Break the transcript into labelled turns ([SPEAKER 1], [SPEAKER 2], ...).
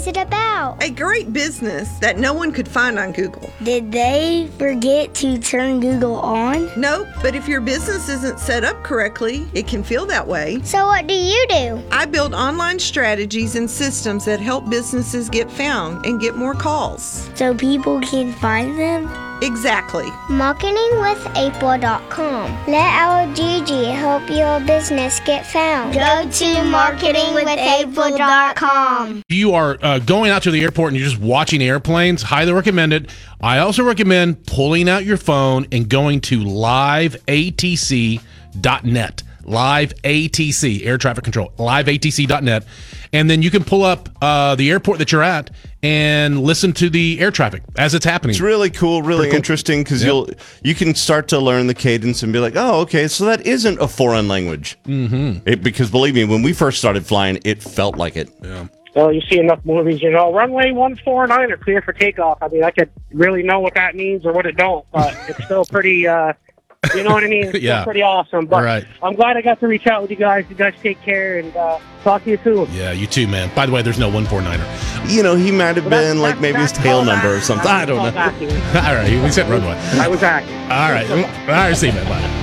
[SPEAKER 1] is it about?
[SPEAKER 2] A great business that no one could find on Google.
[SPEAKER 1] Did they forget to turn Google on?
[SPEAKER 2] Nope, but if your business isn't set up correctly, it can feel that way.
[SPEAKER 1] So what do you do?
[SPEAKER 2] I build online strategies and systems that help businesses get found and get more calls.
[SPEAKER 1] So people can find them?
[SPEAKER 2] Exactly.
[SPEAKER 1] MarketingWithApril.com. Let our Gigi help your business get found. Go to MarketingWithApril.com.
[SPEAKER 3] If you are going out to the airport and you're just watching airplanes, highly recommend it. I also recommend pulling out your phone and going to liveatc.net. Live ATC, air traffic control, liveatc.net. And then you can pull up the airport that you're at and listen to the air traffic as it's happening.
[SPEAKER 4] It's really cool, really interesting, because you can start to learn the cadence and be like, oh, okay, so that isn't a foreign language. Mm-hmm. Because believe me, when we first started flying, it felt like it.
[SPEAKER 3] Yeah.
[SPEAKER 5] Well, you see enough movies, runway 149 or clear for takeoff. I mean, I could really know what that means or what it don't, but it's still pretty... you know what I mean? It's still pretty awesome. But I'm glad I got to reach out with you guys. You guys take care, and talk to you soon.
[SPEAKER 3] Yeah, you too, man. By the way, there's no 149er.
[SPEAKER 4] He might have been like maybe his tail number or something. I don't know.
[SPEAKER 3] All right, we said runway.
[SPEAKER 5] I was acting.
[SPEAKER 3] All right, see you, man. Bye.